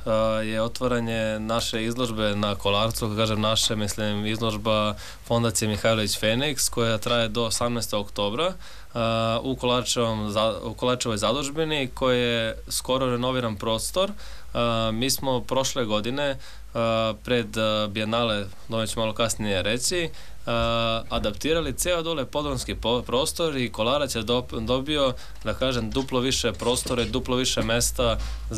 je otvaranje naše izložbe na Kolarcu, kako kažem naše, mislim izložba Fondacije Mihajlović Feniks koja traje do 18. oktobra u Kolarčevoj zadužbini koji je skoro renoviran prostor. Mi smo prošle godine pred Bijenale, dole ću malo kasnije reći, adaptirali ceo dole podronski prostor i Kolarac je dobio, da kažem, duplo više prostore, duplo više mesta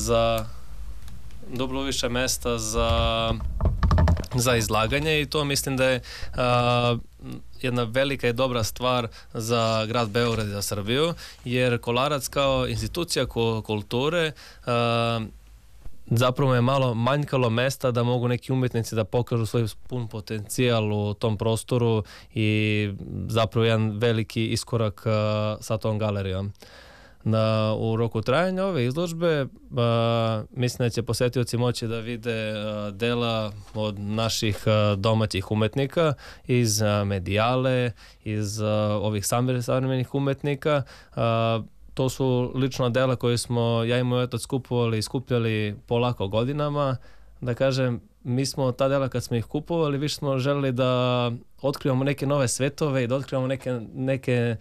za izlaganje i to mislim da je jedna velika i dobra stvar za grad Beograd i za Srbiju, jer Kolarac kao institucija kulture zapravo je malo manjkalo mesta da mogu neki umjetnici da pokažu svoj pun potencijal u tom prostoru i zapravo jedan veliki iskorak sa tom galerijom. U roku trajanja ove izložbe mislim da će posetioci moći da vide dela od naših domaćih umetnika iz Medijale, iz ovih savremenih umetnika. To su lično dela koje smo ja i moj otac kupovali i skupljali polako godinama. Da kažem, mi smo ta dela kad smo ih kupovali, više smo želeli da otkrivamo neke nove svetove i da otkrivamo neke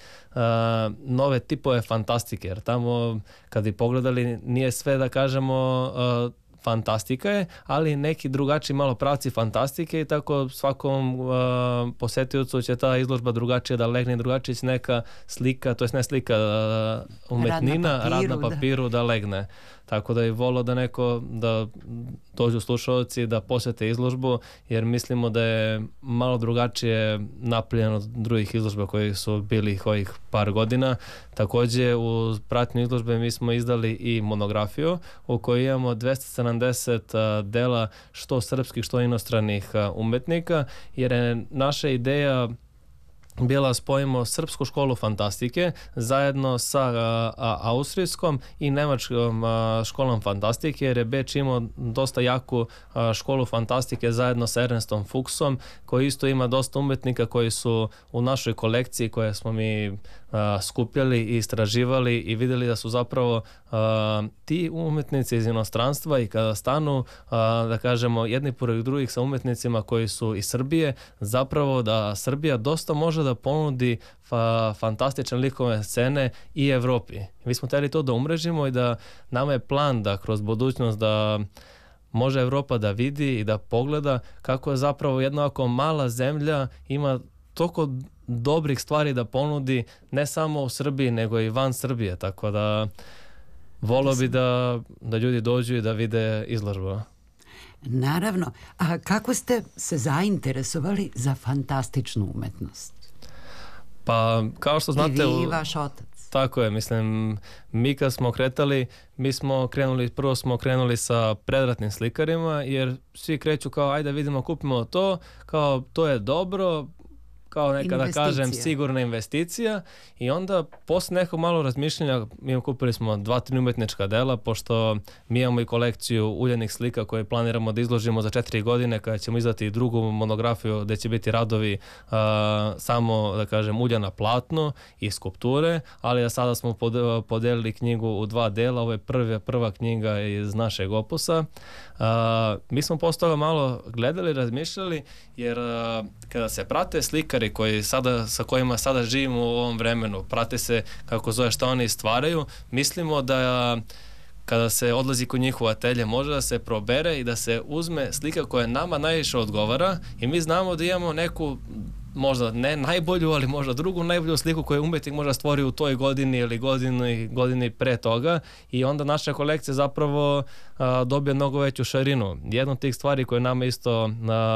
nove tipove fantastike, jer tamo kad bi pogledali nije sve, da kažemo, fantastika je, ali neki drugačiji malo pravci fantastike i tako svakom posetiocu će ta izložba drugačije da legne, drugačije će neka slika, to jest ne slika, umetnina, rad na papiru da legne. Tako da je volio da dođu slušalci da posete izložbu, jer mislimo da je malo drugačije napravljeno od drugih izložba koji su bili ovih par godina. Također u pratnju izložbe mi smo izdali i monografiju u kojoj imamo 270 dela što srpskih, što inostranih umetnika, jer je naša ideja bila spojimo Srpsku školu fantastike zajedno sa austrijskom i nemačkom školom fantastike, jer je Beč imao dosta jaku školu fantastike zajedno sa Ernestom Fuchsom, koji isto ima dosta umetnika koji su u našoj kolekciji koje smo mi skupljali i istraživali i vidjeli da su zapravo ti umetnici iz inostranstva i kada stanu, da kažemo, jedni pored drugih sa umetnicima koji su iz Srbije, zapravo da Srbija dosta može da ponudi fantastične likove scene i Evropi. Mi smo htjeli to da umrežimo i da nama je plan da kroz budućnost da može Evropa da vidi i da pogleda kako je zapravo jedna ovako mala zemlja ima toliko dobrih stvari da ponudi ne samo u Srbiji nego i van Srbije, tako da volio bi da ljudi dođu i da vide izložbu. Naravno. A kako ste se zainteresovali za fantastičnu umetnost? Pa, kao što znate... I vi i vaš otac. Tako je, mislim, mi kad smo kretali, prvo smo krenuli sa predratnim slikarima, jer svi kreću kao, ajde vidimo, kupimo to, kao to je dobro, kao neka, da kažem, sigurna investicija, i onda posle nekog malo razmišljanja mi kupili smo 2-3 umetnička dela, pošto mi imamo i kolekciju uljenih slika koje planiramo da izložimo za 4 godine kada ćemo izdati drugu monografiju gde će biti radovi samo, da kažem, ulja na platno i skulpture, ali da sada smo podelili knjigu u 2 dela. Ovo je prva knjiga iz našeg opusa. Mi smo posle toga malo gledali, razmišljali, jer kada se prate slikari sa kojima sada živimo u ovom vremenu, prate se, kako zove, šta oni stvaraju, mislimo da kada se odlazi kod njihova atelje može da se probere i da se uzme slika koja nama najviše odgovara, i mi znamo da imamo neku, možda ne najbolju, ali možda drugu najbolju sliku koju umetnik možda stvori u toj godini ili godini pre toga, i onda naša kolekcija zapravo dobije mnogo veću širinu. Jedna od tih stvari koje nama isto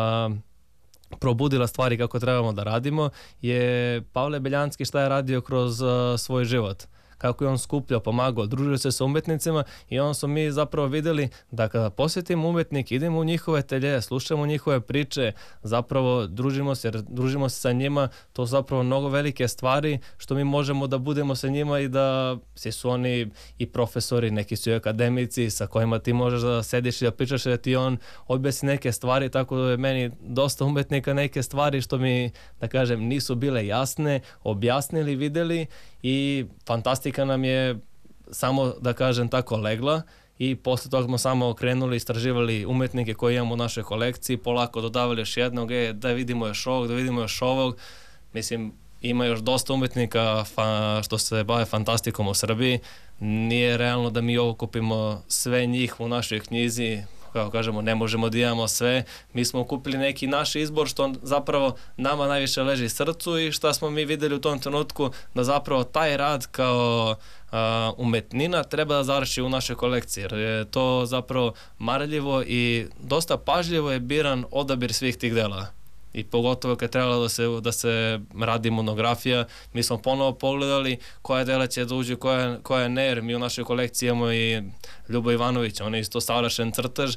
probudila stvari kako trebamo da radimo je Pavle Beljanski, šta je radio kroz svoj život. Kako je on skupljao, pomagao, družio se sa umetnicima, i onda smo mi zapravo vidjeli da kada posjetimo umetnike, idemo u njihove atelje, slušamo njihove priče, zapravo družimo se sa njima, to su zapravo mnogo velike stvari što mi možemo da budemo sa njima i da svi su oni i profesori, neki su i akademici sa kojima ti možeš da sediš i da pričaš, da ti on objasni neke stvari, tako da je meni dosta umetnika neke stvari što mi, da kažem, nisu bile jasne, objasnili, videli, i fantastika nam je samo, da kažem tako, legla, i posle toga smo samo krenuli, istraživali umetnike koje imamo u našoj kolekciji, polako dodavali još jednog, da vidimo još ovog, da vidimo još ovog. Mislim, ima još dosta umetnika što se bave fantastikom u Srbiji. Nije realno da mi okupimo sve njih u našoj knjizi, kako kažemo, ne možemo da imamo sve. Mi smo okupili neki naš izbor što zapravo nama najviše leži srcu i šta smo mi videli u tom trenutku da zapravo taj rad kao umetnina treba da završi u našoj kolekciji, jer je to zapravo marljivo i dosta pažljivo je biran odabir svih tih dela. I pogotovo kad trebalo da se radi monografija, mi smo ponovo pogledali koja dela će da uđe, koja ne, jer mi u našoj kolekciji imamo i Ljubo Ivanović, on je isto savršen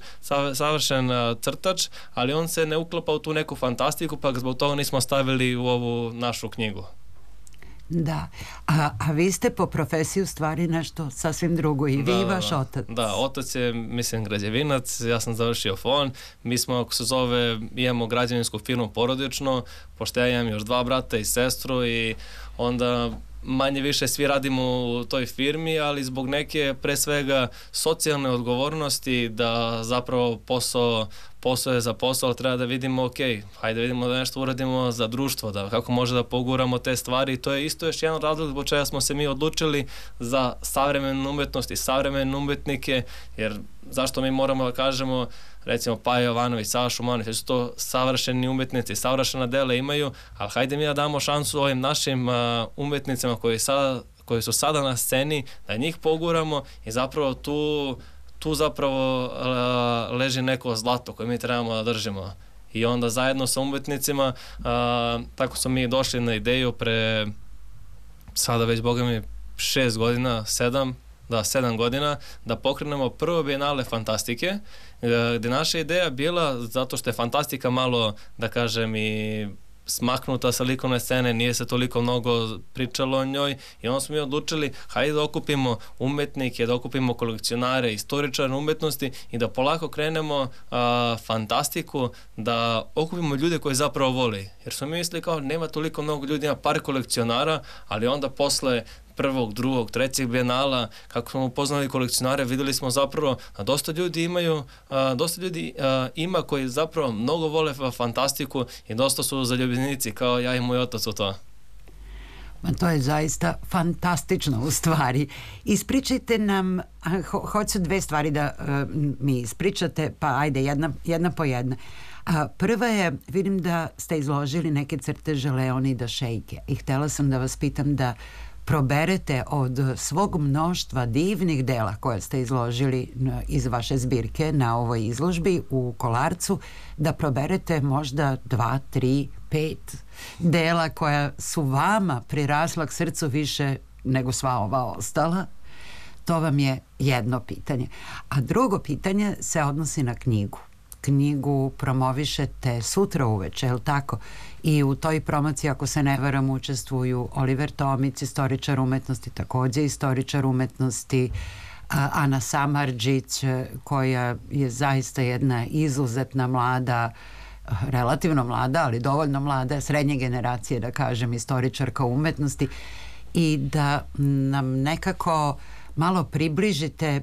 crtač, ali on se ne uklapa u tu neku fantastiku, pa zbog toga nismo stavili u ovu našu knjigu. Da, a vi ste po profesiji u stvari nešto sasvim drugo i vi i vaš otac. Da, otac je, mislim, građevinac, ja sam završio FON, mi smo, ako se zove, imamo građevinsku firmu porodično, pošto ja imam još 2 brata i sestru i onda manje više svi radimo u toj firmi, ali zbog neke pre svega socijalne odgovornosti da zapravo posao je za posao, ali treba da vidimo, ok, hajde vidimo da nešto uradimo za društvo, da kako može da poguramo te stvari i to je isto još jedan razlog zbog čega smo se mi odlučili za savremenu umetnost i savremene umetnike, jer zašto mi moramo da kažemo, recimo Paja Jovanović, Sava Šumanović, su to savršeni umetnici, savršena dela imaju, ali hajde mi da damo šansu ovim našim umetnicima koji su sada na sceni, da njih poguramo i zapravo tu zapravo leži neko zlato koje mi trebamo da držimo. I onda zajedno sa umetnicima, tako smo mi došli na ideju pre sada već, boga mi, 6 godina, 7 godina, da pokrenemo prvo Bijenale fantastike, gde naša ideja bila, zato što je fantastika malo, da kažem, i smaknuta sa likovne scene, nije se toliko mnogo pričalo o njoj i onda smo mi odlučili, hajde da okupimo umetnike, da okupimo kolekcionare, istoričare umetnosti i da polako krenemo fantastiku, da okupimo ljude koji zapravo voli. Jer smo mi mislili kao, nema toliko mnogo ljudi, ima par kolekcionara, ali onda posle 1., 2., 3. Bijenala, kako smo upoznali kolekcionare, videli smo zapravo da dosta ljudi ima koji zapravo mnogo vole fantastiku i dosta su zaljubljenici, kao ja i moj otac u to. To je zaista fantastično u stvari. Ispričajte nam, hoću 2 stvari da mi ispričate, pa ajde jedna po jedna. Prva je, vidim da ste izložili neke crteže Leonida Šejke i htela sam da vas pitam da proberete od svog mnoštva divnih dela koje ste izložili iz vaše zbirke na ovoj izložbi u Kolarcu, da proberete možda 2, 3, 5 dela koja su vama prirasla k srcu više nego sva ova ostala. To vam je jedno pitanje. A drugo pitanje se odnosi na knjigu. Knjigu promovišete sutra uveče, je li tako? I u toj promociji, ako se ne varam, učestvuju Oliver Tomić, istoričar umetnosti, takođe istoričar umetnosti, Ana Samardžić, koja je zaista jedna izuzetna mlada, relativno mlada, ali dovoljno mlada, srednje generacije, da kažem, istoričarka umetnosti, i da nam nekako malo približite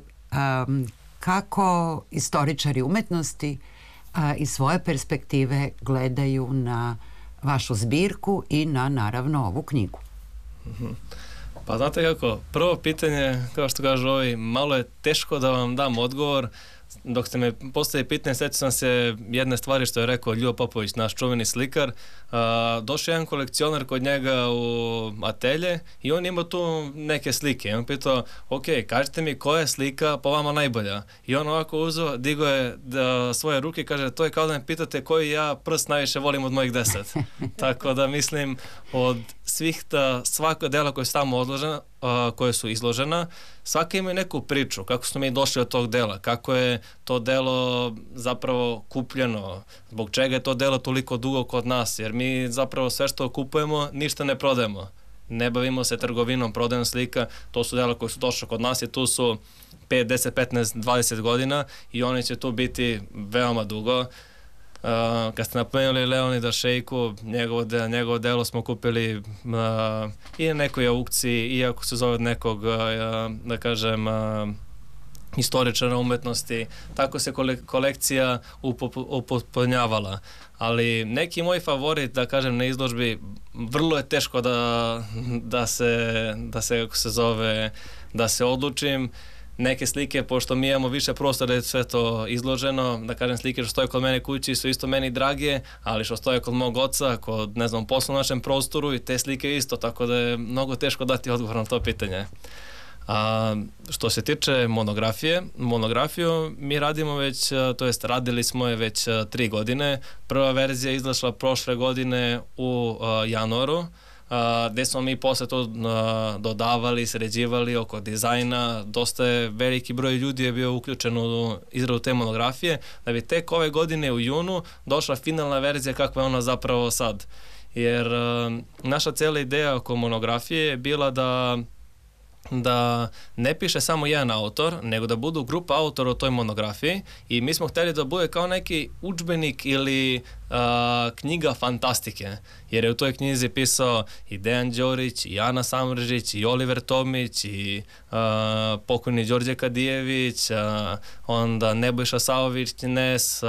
kako istoričari umetnosti iz svoje perspektive gledaju na vašu zbirku i na, naravno, ovu knjigu. Pa znate kako, prvo pitanje, kao što kažu ovi, malo je teško da vam dam odgovor. Dok ste me postavili pitanje, sjetio sam se jedne stvari što je rekao Ljubo Popović, naš čuveni slikar. Došao jedan kolekcionar kod njega u atelje i on ima tu neke slike. I on pitao, ok, kažete mi koja je slika po vama najbolja? I on ovako uzeo, digao je svoje ruke i kaže, to je kao da me pitate koji ja prst najviše volim od mojih 10. Tako da mislim, od svih svaka dela koja su tamo odložena, koje su izložena, svaka ima neku priču, kako smo mi došli od tog dela, kako je to delo zapravo kupljeno, zbog čega je to delo toliko dugo kod nas, jer mi zapravo sve što kupujemo, ništa ne prodajemo. Ne bavimo se trgovinom, prodajom slika, to su dela koje su došle kod nas i tu su 5, 10, 15, 20 godina i oni će tu biti veoma dugo. Kad ste napomenuli Leonida Šejku, njegovo delo smo kupili i na nekoj aukciji, iako se zove od nekog, da kažem, istoričara umetnosti, tako se kolekcija upotpunjavala. Ali neki moj favorit, da kažem, na izložbi, vrlo je teško da se odlučim. Neke slike, pošto mi imamo više prostora je sve to izloženo, da kažem, slike što stoje kod mene kući su isto meni dragije, ali što stoje kod mog oca, kod, ne znam, poslu našem prostoru, i te slike isto, tako da je mnogo teško dati odgovor na to pitanje. A što se tiče monografiju mi radimo već, to jest radili smo je već 3 godine. Prva verzija je izašla prošle godine u januaru, gde smo mi posle to dodavali, sređivali oko dizajna. Dosta je veliki broj ljudi je bio uključen u izradu te monografije, da bi tek ove godine u junu došla finalna verzija kakva je ona zapravo sad. Jer naša cijela ideja oko monografije je bila da ne piše samo jedan autor, nego da budu grupa autora u toj monografiji, i mi smo htjeli da bude kao neki udžbenik ili knjiga fantastike, jer je u toj knjizi pisao i Dejan Đorić, i Ana Samržić, i Oliver Tomić, i pokojni Đorđe Kadijević, onda Nebojša Saović-Nes,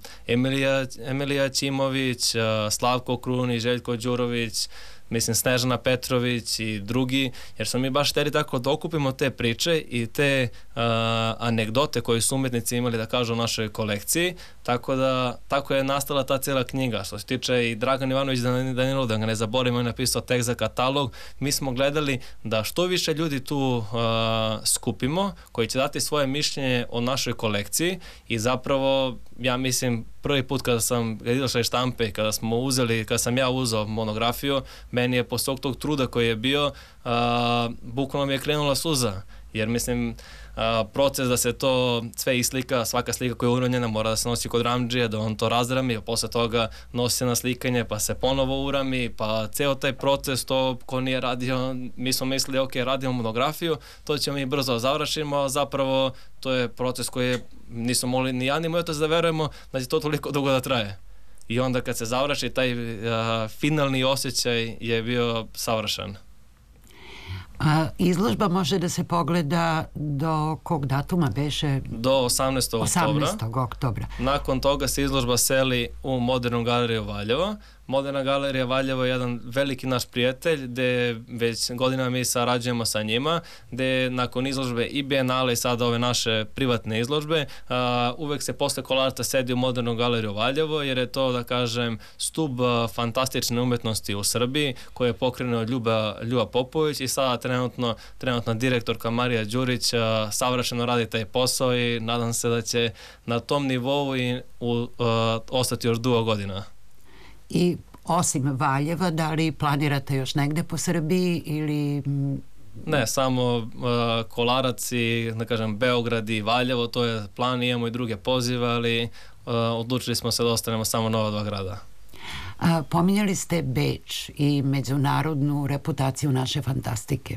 Emilija Ćimović, Slavko Krunić, Željko Đurović, mislim Snežana Petrović i drugi, jer smo mi baš htjeli tako da okupimo te priče i te anegdote koje su umetnici imali da kažu o našoj kolekciji, tako je nastala ta cijela knjiga. Što se tiče i Dragan Ivanović Danilov, da ga ne zaboravimo, je napisao tekst za katalog. Mi smo gledali da što više ljudi tu skupimo, koji će dati svoje mišljenje o našoj kolekciji, i zapravo, ja mislim, prvi put kada izašla iz štampe, kada sam ja uzeo monografiju, meni je posle tog truda koji je bio, bukvalno mi je krenula suza, jer mislim, proces da se to sve islika, svaka slika koja je uranjena mora da se nosi kod ramdžija, da on to razrami, a posle toga nosi se na slikanje, pa se ponovo urami, pa ceo taj proces, to ko nije radio, mi smo mislili, ok, radimo monografiju, to ćemo mi brzo završimo, a zapravo to je proces koji nismo mogli ni ja ni moj otac da verujemo da će to toliko dugo da traje. I onda kad se završi, taj finalni osjećaj je bio savršen. Izložba može da se pogleda do kog datuma beše? Do 18. oktobra. Nakon toga se izložba seli u Modernu galeriju Valjevo. Moderna galerija Valjevo je jedan veliki naš prijatelj, gde već godinama mi sarađujemo sa njima, gde nakon izložbe i Bienale i sada ove naše privatne izložbe, uvek se posle Kolarca sedi u Modernu galeriju Valjevo, jer je to, da kažem, stub fantastične umetnosti u Srbiji, koje je pokrenuo Ljuba Popović, i sada trenutno direktorka Marija Đurić savršeno radi taj posao, i nadam se da će na tom nivou i ostati još dugo godina. I osim Valjeva, da li planirate još negde po Srbiji ili... Ne, samo Kolarac i, da kažem, Beograd i Valjevo, to je plan, imamo i druge pozive, ali odlučili smo se da ostanemo samo na ova 2 grada. Pominjali ste Beč i međunarodnu reputaciju naše fantastike.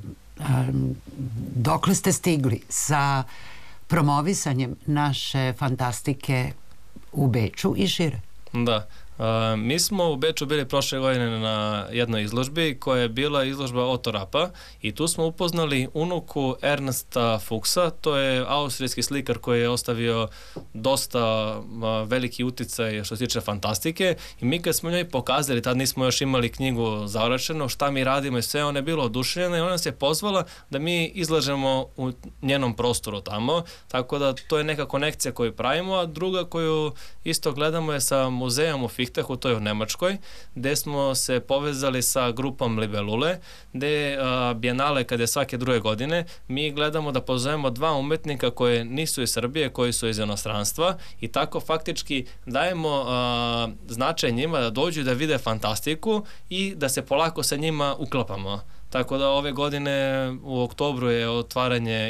Dokle ste stigli sa promovisanjem naše fantastike u Beču i šire? Da. Mi smo u Beču bili prošle godine na jednoj izložbi koja je bila izložba Otto Rapa, i tu smo upoznali unuku Ernsta Fuchsa. To je austrijski slikar koji je ostavio dosta veliki uticaj što se tiče fantastike, i mi kad smo njoj pokazali, tad nismo još imali knjigu završenu, šta mi radimo i sve, ona je bila oduševljena i ona nas je pozvala da mi izlažemo u njenom prostoru tamo, tako da to je neka konekcija koju pravimo. A druga koju isto gledamo je sa muzejom u Fichtechu, to je u Nemačkoj, gde smo se povezali sa grupom Libelule, gde Bienale, kada je svake 2 godine, mi gledamo da pozovemo 2 umetnika koje nisu iz Srbije, koji su iz inostranstva, i tako faktički dajemo značaj njima da dođu da vide fantastiku i da se polako sa njima uklapamo. Tako da ove godine u oktobru je otvaranje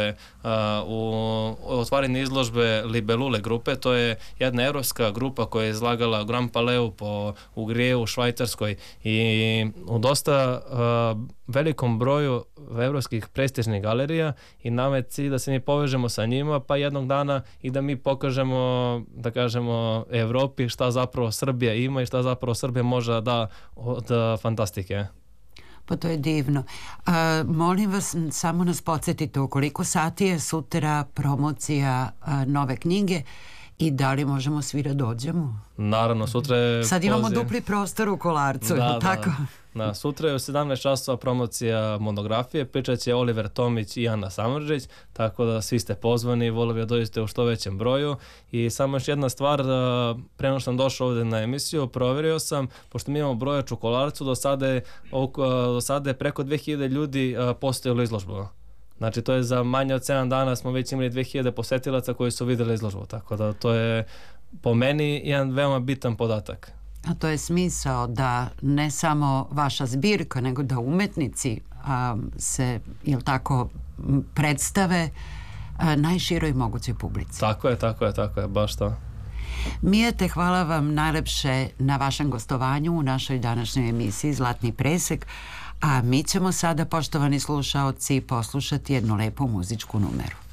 izložbe Libelule grupe. To je jedna evropska grupa koja je izlagala u Grand Palais u Griju, u Švajcarskoj, i u dosta velikom broju evropskih prestižnih galerija, i nama je cilj da se mi povežemo sa njima, pa jednog dana i da mi pokažemo, da kažemo, Evropi šta zapravo Srbija ima i šta zapravo Srbija može da od fantastike. Pa to je divno. Molim vas, samo nas podsjetite u koliko sati je sutra promocija nove knjige i da li možemo svi da dođemo? Naravno, sutra je sad imamo dupli prostor u Kolarcu, tako? Da, sutra je u 17 časova promocija monografije, pričat će Oliver Tomić i Ana Samardžić, tako da svi ste pozvani, volio bih da dođete u što većem broju. I samo još jedna stvar, pre nego što sam došao ovde na emisiju, proverio sam, pošto mi imamo brojač u Kolarcu, do sada je preko 2000 ljudi postojalo izložbu. Znači to je za manje od 7 dana smo već imali 2000 posetilaca koji su videli izložbu, tako da to je po meni jedan veoma bitan podatak. A to je smisao da ne samo vaša zbirka, nego da umetnici se, jel tako, predstave najširoj mogućoj publici. Tako je, baš to. Mijete, hvala vam najlepše na vašem gostovanju u našoj današnjoj emisiji Zlatni presek, a mi ćemo sada, poštovani slušaoci, poslušati jednu lepu muzičku numeru.